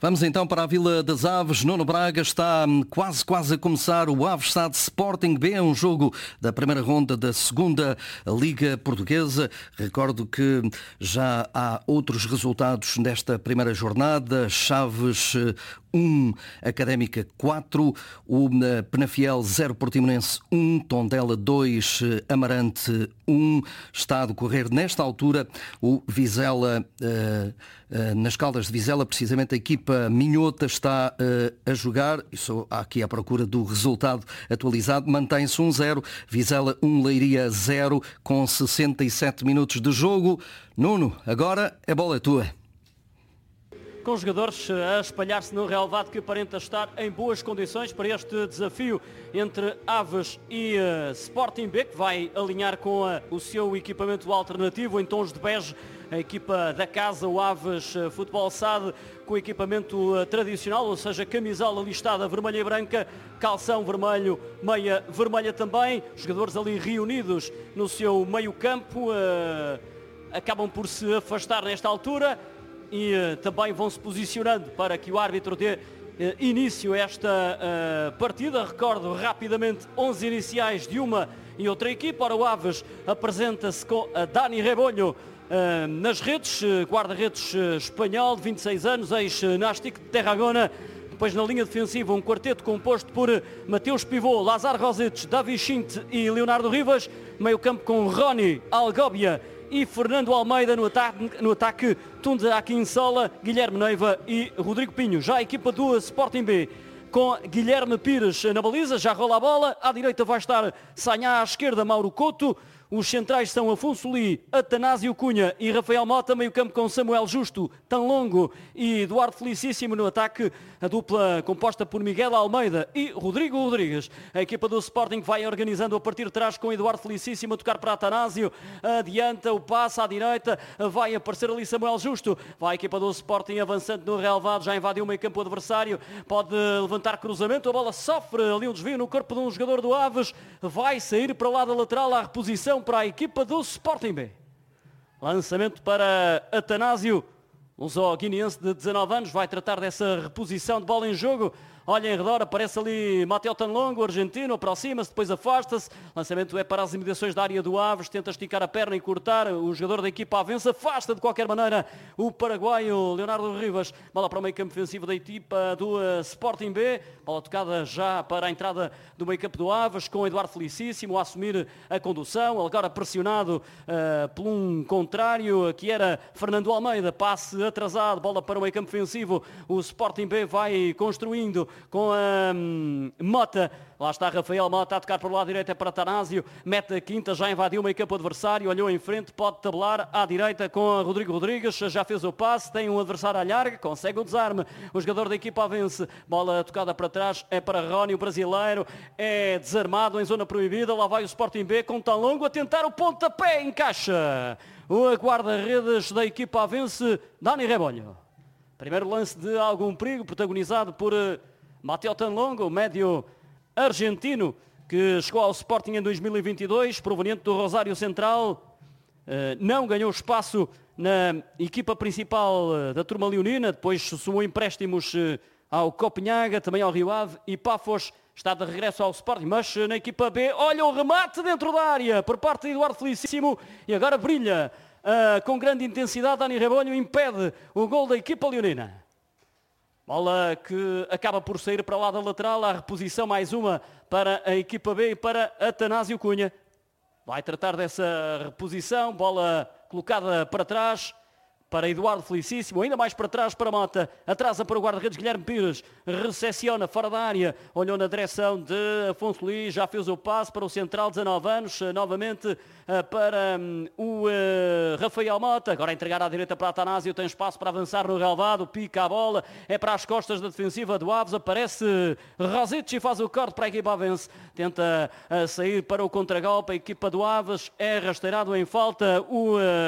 Vamos então para a Vila das Aves. Nuno Braga está quase a começar o Aves Stade Sporting B, um jogo da primeira ronda da segunda Liga Portuguesa. Recordo que já há outros resultados nesta primeira jornada. Chaves 1, Académica 4, o Penafiel 0, Portimonense 1, Tondela 2, Amarante 1. Está a decorrer nesta altura o Vizela, nas Caldas de Vizela, precisamente a equipa minhota está a jogar, estou aqui à procura do resultado atualizado, mantém-se 1-0, Vizela 1, Leiria 0, com 67 minutos de jogo. Nuno, agora a bola é tua. Com os jogadores a espalhar-se no relvado que aparenta estar em boas condições para este desafio entre Aves e Sporting B, que vai alinhar com o seu equipamento alternativo em tons de bege. A equipa da casa, o Aves Futebol SAD, com equipamento tradicional, ou seja, camisola listada vermelha e branca, calção vermelho, meia vermelha também. Os jogadores ali reunidos no seu meio campo acabam por se afastar nesta altura e também vão se posicionando para que o árbitro dê início a esta partida. Recordo rapidamente 11 iniciais de uma e outra equipa. Ora, o Aves apresenta-se com a Dani Rebolho nas redes, guarda-redes espanhol de 26 anos, ex-Nástic de Tarragona. Depois na linha defensiva um quarteto composto por Mateus Pivô, Lazar Rosic, Davi Schinte e Leonardo Rivas. Meio campo com Rony Algóbia e Fernando Almeida no ataque, Tunde Akinsola, Guilherme Neiva e Rodrigo Pinho. Já a equipa do Sporting B com Guilherme Pires na baliza, já rola a bola. À direita vai estar Sanhá, à esquerda Mauro Couto. Os centrais são Afonso Li, Atanásio Cunha e Rafael Mota. Meio campo com Samuel Justo, Tanlongo e Eduardo Felicíssimo no ataque. A dupla composta por Miguel Almeida e Rodrigo Rodrigues. A equipa do Sporting vai organizando a partir de trás com Eduardo Felicíssimo a tocar para Atanásio. Adianta o passe à direita. Vai aparecer ali Samuel Justo. Vai a equipa do Sporting avançando no relvado. Já invadiu o meio campo adversário. Pode levantar cruzamento. A bola sofre ali um desvio no corpo de um jogador do Aves. Vai sair para o lado lateral à reposição para a equipa do Sporting B. Lançamento para Atanásio, um guineense de 19 anos, vai tratar dessa reposição de bola em jogo. Olha em redor, aparece ali Mateo Tanlongo, argentino, aproxima-se, depois afasta-se. Lançamento é para as imediações da área do Aves, tenta esticar a perna e cortar. O jogador da equipa avança, afasta de qualquer maneira o paraguaio Leonardo Rivas. Bola para o meio campo defensivo da equipa do Sporting B. Bola tocada já para a entrada do meio campo do Aves, com Eduardo Felicíssimo a assumir a condução. Agora pressionado por um contrário, que era Fernando Almeida. Passe atrasado, bola para o meio campo defensivo. O Sporting B vai construindo com a Mota. Lá está Rafael Mota a tocar para o lado direito, é para Atanásio, mete a quinta, já invadiu o meio campo adversário, olhou em frente, pode tabelar à direita com a Rodrigo Rodrigues, já fez o passe, tem um adversário à larga, consegue o desarme, o jogador da equipa vence, bola tocada para trás, é para Rony, o brasileiro, é desarmado em zona proibida, lá vai o Sporting B com Tanlongo a tentar o pontapé, encaixa o guarda-redes da equipa vence, Dani Rebolho. Primeiro lance de algum perigo, protagonizado por Mateo Tanlongo, médio argentino, que chegou ao Sporting em 2022, proveniente do Rosário Central. Não ganhou espaço na equipa principal da turma leonina, depois somou empréstimos ao Copenhaga, também ao Rio Ave e Pafos. Está de regresso ao Sporting, mas na equipa B, olha o remate dentro da área, por parte de Eduardo Felicíssimo, e agora brilha com grande intensidade. Dani Rebolho impede o gol da equipa leonina. Bola que acaba por sair para o lado lateral, a reposição mais uma para a equipa B e para Atanásio Cunha. Vai tratar dessa reposição, bola colocada para trás para Eduardo Felicíssimo, ainda mais para trás para Mota, atrasa para o guarda-redes Guilherme Pires, recepciona fora da área, olhou na direção de Afonso Luís, já fez o passe para o central, 19 anos, novamente para o Rafael Mota, agora a entregar à direita para Atanásio, tem espaço para avançar no relvado, pica a bola, é para as costas da defensiva do Aves, aparece Rosic e faz o corte para a equipa Avense, tenta sair para o contragolpe, a equipa do Aves é rasteirado em falta, o